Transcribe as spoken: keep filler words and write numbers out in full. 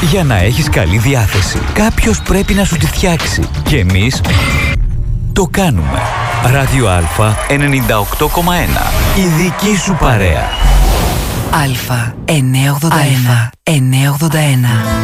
Για να έχεις καλή διάθεση, κάποιος πρέπει να σου τη φτιάξει. Και εμείς το κάνουμε. Ράδιο Α ενενήντα οκτώ κόμμα ένα. Η δική σου παρέα. Α εννιακόσια ογδόντα ένα. εννιακόσια ογδόντα ένα.